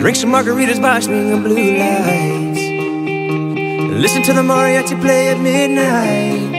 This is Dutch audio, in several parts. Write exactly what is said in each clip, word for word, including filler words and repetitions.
Drink some margaritas by swinging blue lights. Listen to the mariachi play at midnight.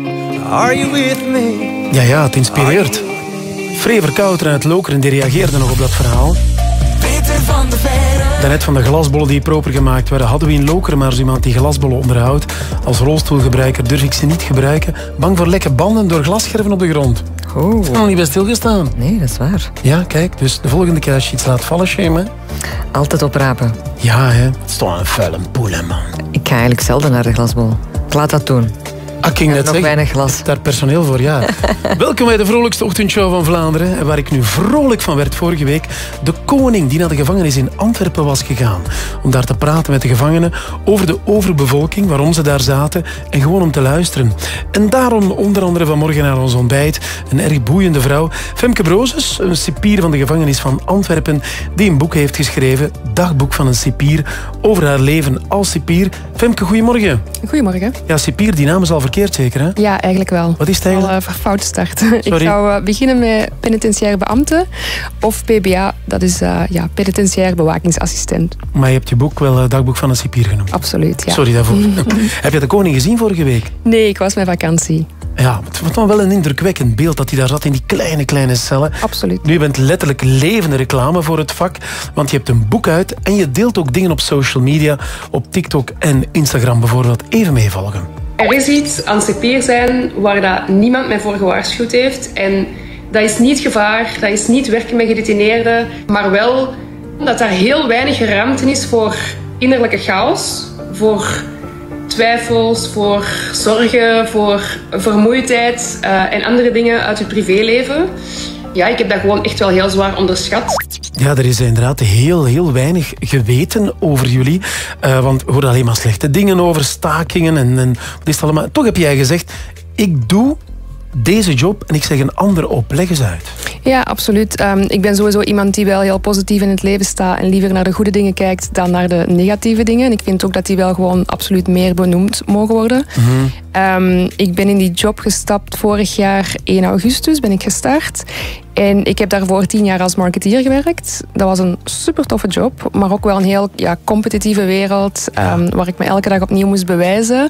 Are you with me? Ja, ja, het inspireert. Frever Kouter uit Lokeren die reageerde nog op dat verhaal. Peter van de Veire. Daarnet van de glasbollen die proper gemaakt werden, hadden we in Lokeren maar zo iemand die glasbollen onderhoudt. Als rolstoelgebruiker durf ik ze niet gebruiken. Bang voor lekke banden door glasscherven op de grond. Oh. Ik heb nog niet bij stilgestaan. Nee, dat is waar. Ja, kijk, dus de volgende keer als je iets laat vallen, Shame. Altijd oprapen. Ja, hè. Het is toch een vuile poel, hè, man. Ik ga eigenlijk zelden naar de glasbol. Ik laat dat doen. Ah, ik ging net nog zeggen, weinig glas. daar personeel voor, ja. Welkom bij de vrolijkste ochtendshow van Vlaanderen. En waar ik nu vrolijk van werd vorige week. De koning die naar de gevangenis in Antwerpen was gegaan. Om daar te praten met de gevangenen over de overbevolking, waarom ze daar zaten. En gewoon om te luisteren. En daarom onder andere vanmorgen naar ons ontbijt. Een erg boeiende vrouw. Femke Brozes, een cipier van de gevangenis van Antwerpen. Die een boek heeft geschreven. Dagboek van een cipier. Over haar leven als cipier. Femke, goedemorgen. Goedemorgen. Ja, cipier, die naam is al verkeerd zeker, hè? Ja, eigenlijk wel. Wat is het eigenlijk? Al uh, fout start. Ik zou uh, beginnen met penitentiair beambte of P B A, dat is uh, ja, penitentiair bewakingsassistent. Maar je hebt je boek wel uh, Dagboek van een cipier genoemd. Absoluut, ja. Sorry daarvoor. Heb je de koning gezien vorige week? Nee, ik was met vakantie. Ja, het was toch wel een indrukwekkend beeld dat hij daar zat in die kleine, kleine cellen. Absoluut. Nu, je bent letterlijk levende reclame voor het vak, want je hebt een boek uit en je deelt ook dingen op social media, op TikTok en Instagram bijvoorbeeld. Even meevolgen. Er is iets aan cipier zijn waar dat niemand mij voor gewaarschuwd heeft. En dat is niet gevaar, dat is niet werken met gedetineerden, maar wel dat er heel weinig ruimte is voor innerlijke chaos, voor twijfels, voor zorgen, voor vermoeidheid uh, en andere dingen uit je privéleven. Ja, ik heb dat gewoon echt wel heel zwaar onderschat. Ja, er is inderdaad heel, heel weinig geweten over jullie. Uh, want we horen alleen maar slechte dingen over, stakingen en, en wat is het allemaal. Toch heb jij gezegd, ik doe deze job en ik zeg een ander op. Leg eens uit. Ja, absoluut. Um, ik ben sowieso iemand die wel heel positief in het leven staat en liever naar de goede dingen kijkt dan naar de negatieve dingen. En ik vind ook dat die wel gewoon absoluut meer benoemd mogen worden. Mm-hmm. Um, ik ben in die job gestapt vorig jaar één augustus ben ik gestart. En ik heb daarvoor tien jaar als marketeer gewerkt. Dat was een super toffe job, maar ook wel een heel ja, competitieve wereld, um, waar ik me elke dag opnieuw moest bewijzen.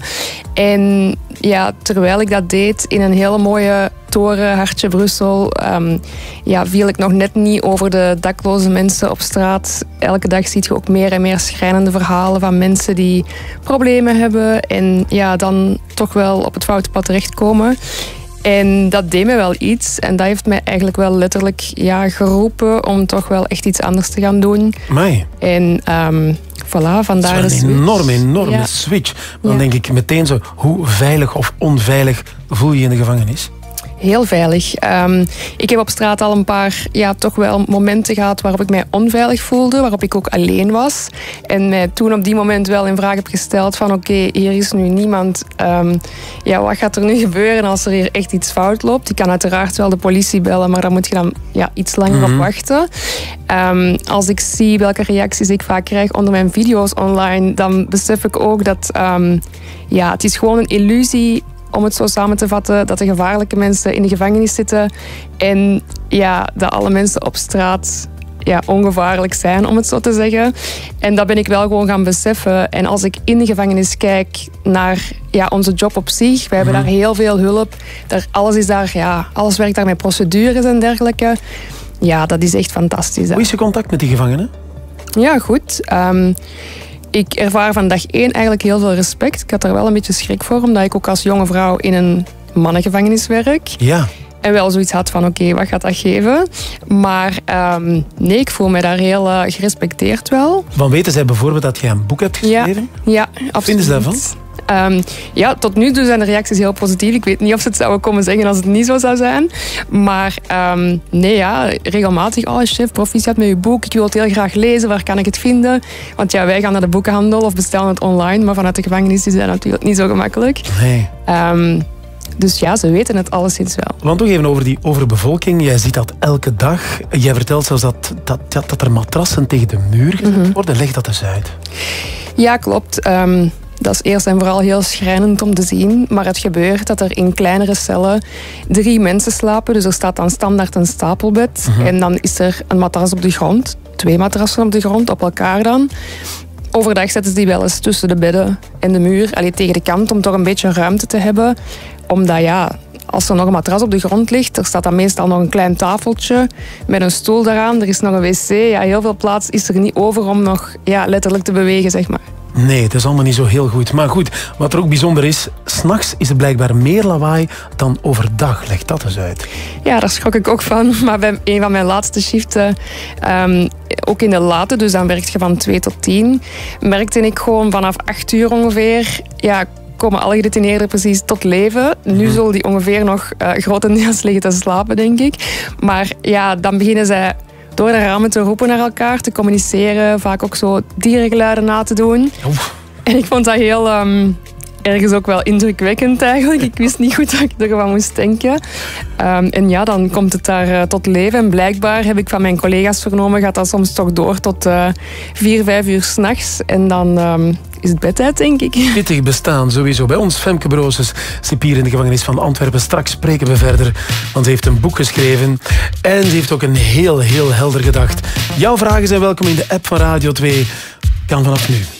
En ja, terwijl ik dat deed in een hele mooie toren, hartje Brussel, um, ja, viel ik nog net niet over de dakloze mensen op straat. Elke dag zie je ook meer en meer schrijnende verhalen van mensen die problemen hebben en ja, dan toch wel op het foute pad terechtkomen. En dat deed me wel iets. En dat heeft mij eigenlijk wel letterlijk ja, geroepen om toch wel echt iets anders te gaan doen. Amai. En um, voilà, vandaar dat is wel een enorme, enorme ja. switch. Dan ja. denk ik meteen zo, hoe veilig of onveilig voel je je in de gevangenis? Heel veilig. Um, ik heb op straat al een paar ja, toch wel momenten gehad waarop ik mij onveilig voelde, waarop ik ook alleen was. En mij toen op die moment wel in vraag heb gesteld van oké, okay, hier is nu niemand. Um, ja, wat gaat er nu gebeuren als er hier echt iets fout loopt? Ik kan uiteraard wel de politie bellen, maar daar moet je dan ja, iets langer mm-hmm. op wachten. Um, als ik zie welke reacties ik vaak krijg onder mijn video's online, dan besef ik ook dat um, ja, het is gewoon een illusie, om het zo samen te vatten, dat de gevaarlijke mensen in de gevangenis zitten en ja, dat alle mensen op straat ja, ongevaarlijk zijn, om het zo te zeggen. En dat ben ik wel gewoon gaan beseffen. En als ik in de gevangenis kijk naar ja, onze job op zich, wij hebben mm-hmm. daar heel veel hulp. Daar, alles, is daar, ja, alles werkt daar met procedures en dergelijke. Ja, dat is echt fantastisch. Hè. Hoe is je contact met die gevangenen? Ja, goed. Um, Ik ervaar van dag één eigenlijk heel veel respect. Ik had er wel een beetje schrik voor, omdat ik ook als jonge vrouw in een mannengevangenis werk. Ja. En wel zoiets had van, oké, okay, wat gaat dat geven? Maar um, nee, ik voel me daar heel uh, gerespecteerd wel. Want weten zij bijvoorbeeld dat jij een boek hebt geschreven? Ja, ja absoluut. Wat vinden ze daarvan? Um, ja, tot nu toe zijn de reacties heel positief. Ik weet niet of ze het zouden komen zeggen als het niet zo zou zijn. Maar um, nee, ja, regelmatig. Oh, chef, proficiat met uw boek. Ik wil het heel graag lezen. Waar kan ik het vinden? Want ja, wij gaan naar de boekenhandel of bestellen het online. Maar vanuit de gevangenis is dat natuurlijk niet zo gemakkelijk. Nee. Um, Dus ja, ze weten het alleszins wel. Want nog even over die overbevolking. Jij ziet dat elke dag. Jij vertelt zelfs dat, dat, dat, dat er matrassen tegen de muur gezet worden. Mm-hmm. Leg dat eens uit. Ja, klopt. Um, dat is eerst en vooral heel schrijnend om te zien. Maar het gebeurt dat er in kleinere cellen drie mensen slapen. Dus er staat dan standaard een stapelbed. Uh-huh. En dan is er een matras op de grond. Twee matrassen op de grond, op elkaar dan. Overdag zetten ze die wel eens tussen de bedden en de muur. Allee, tegen de kant, om toch een beetje ruimte te hebben. Omdat ja, als er nog een matras op de grond ligt, er staat dan meestal nog een klein tafeltje met een stoel daaraan. Er is nog een wc. Ja, heel veel plaats is er niet over om nog ja, letterlijk te bewegen, zeg maar. Nee, dat is allemaal niet zo heel goed. Maar goed, wat er ook bijzonder is, 's nachts is er blijkbaar meer lawaai dan overdag. Leg dat eens uit. Ja, daar schrok ik ook van. Maar bij een van mijn laatste shiften, um, ook in de late, dus dan werk je van twee tot tien, merkte ik gewoon vanaf acht uur ongeveer, ja, komen alle gedetineerden precies tot leven. Nu zullen die ongeveer nog uh, grotendeels liggen te slapen, denk ik. Maar ja, dan beginnen zij door de ramen te roepen naar elkaar, te communiceren, vaak ook zo dierengeluiden na te doen. Oef. En ik vond dat heel um, ergens ook wel indrukwekkend eigenlijk. Ik wist niet goed wat ik ervan moest denken. Um, en ja, dan komt het daar uh, tot leven. En blijkbaar heb ik van mijn collega's vernomen, gaat dat soms toch door tot uh, vier, vijf uur 's nachts. En dan um, is het bedtijd, denk ik. Pittig bestaan, sowieso. Bij ons, Femke Brooses, cipier in de gevangenis van Antwerpen. Straks spreken we verder, want ze heeft een boek geschreven. En ze heeft ook een heel, heel helder gedacht. Jouw vragen zijn welkom in de app van Radio twee. Kan vanaf nu.